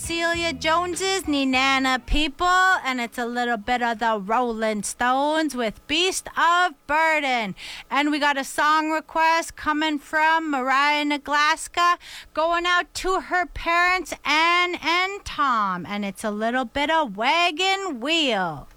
Celia Jones's Nana People, and it's a little bit of the Rolling Stones with Beast of Burden. And we got a song request coming from Mariah Naglaska, going out to her parents, Ann and Tom, and it's a little bit of Wagon Wheel.